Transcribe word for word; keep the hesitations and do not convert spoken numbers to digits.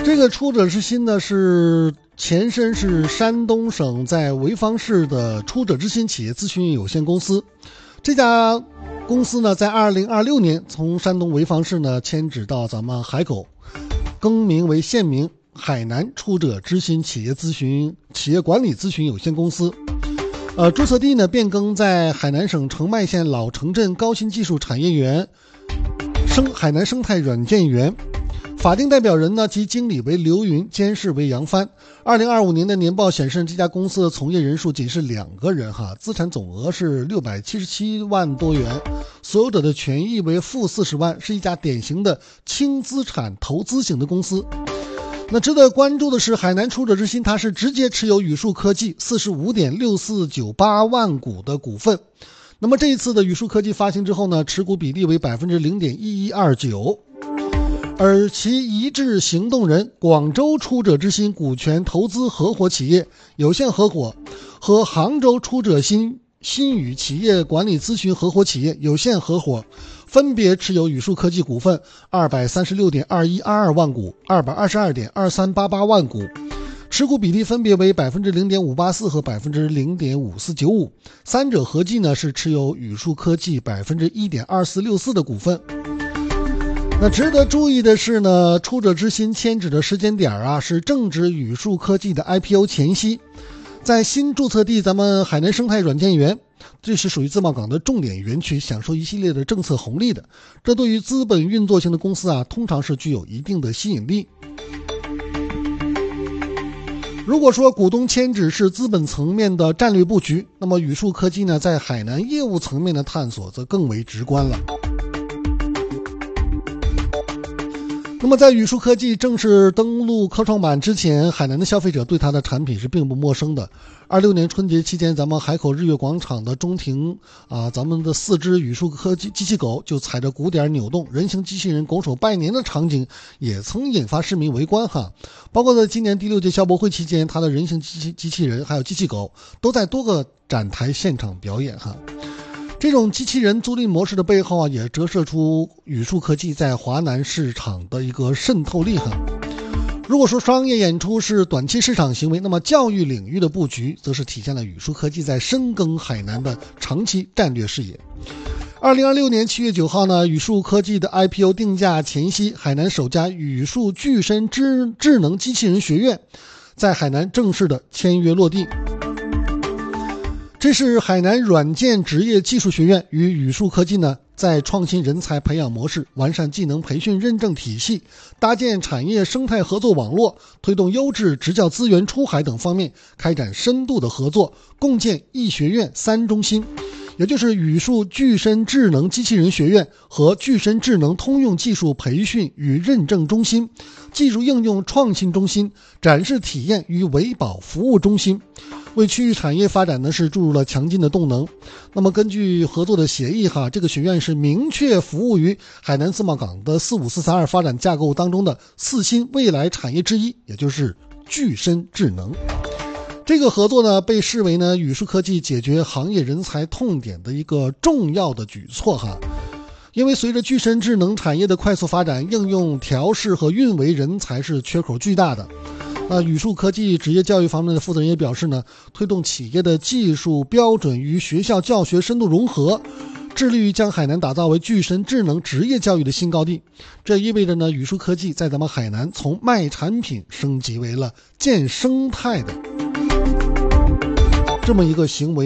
这个出者之心呢，是前身是山东省在潍坊市的出者之心企业咨询有限公司。这家公司呢，在二零二六年从山东潍坊市呢迁址到咱们海口，更名为现名海南出者之心企业咨询企业管理咨询有限公司。呃，注册地呢变更在海南省澄迈县老城镇高新技术产业园生海南生态软件园。法定代表人呢及经理为刘云，监事为杨帆。二零二五年的年报显示，这家公司的从业人数仅是两个人哈，资产总额是六百七十七万多元，所有者的权益为负四十万，是一家典型的轻资产投资型的公司。那值得关注的是，海南出者之心它是直接持有宇树科技四十五点六四九八万股的股份。那么这一次的宇树科技发行之后呢，持股比例为百分之零点一一二九。而其一致行动人广州出者之心股权投资合伙企业有限合伙和杭州出者心新宇企业管理咨询合伙企业有限合伙分别持有宇树科技股份二百三十六点二一二二万股、二百二十二点二三八八万股，持股比例分别为百分之零点五八四和百分之零点五四九五，三者合计呢是持有宇树科技百分之一点二四六四的股份。那值得注意的是呢，出者之心迁址的时间点啊，是正值宇树科技的 I P O 前夕，在新注册地咱们海南生态软件园，这是属于自贸港的重点园区，享受一系列的政策红利的。这对于资本运作型的公司啊，通常是具有一定的吸引力。如果说股东迁址是资本层面的战略布局，那么宇树科技呢，在海南业务层面的探索则更为直观了。那么在宇树科技正式登陆科创板之前，海南的消费者对它的产品是并不陌生的。二六年春节期间，咱们海口日月广场的中庭啊，咱们的四只宇树科技机器狗就踩着鼓点扭动，人形机器人拱手拜年的场景也曾引发市民围观哈。包括在今年第六届消博会期间，它的人形机器机器人还有机器狗都在多个展台现场表演哈。这种机器人租赁模式的背后啊，也折射出宇树科技在华南市场的一个渗透力哈。如果说商业演出是短期市场行为，那么教育领域的布局则是体现了宇树科技在深耕海南的长期战略视野。二零二六年七月九号呢，宇树科技的 I P O 定价前夕，海南首家宇树具身智智能机器人学院在海南正式的签约落地。这是海南软件职业技术学院与宇树科技呢，在创新人才培养模式、完善技能培训认证体系、搭建产业生态合作网络、推动优质职教资源出海等方面开展深度的合作，共建一学院三中心，也就是宇树具身智能机器人学院和具身智能通用技术培训与认证中心、技术应用创新中心、展示体验与维保服务中心，为区域产业发展呢是注入了强劲的动能。那么根据合作的协议哈，这个学院是明确服务于海南自贸港的四五四三二发展架构当中的四新未来产业之一，也就是具身智能。这个合作呢，被视为呢宇树科技解决行业人才痛点的一个重要的举措哈。因为随着具身智能产业的快速发展，应用调试和运维人才是缺口巨大的。那宇树科技职业教育方面的负责人也表示呢，推动企业的技术标准与学校教学深度融合，致力于将海南打造为具身智能职业教育的新高地。这意味着呢，宇树科技在咱们海南从卖产品升级为了建生态的这么一个行为。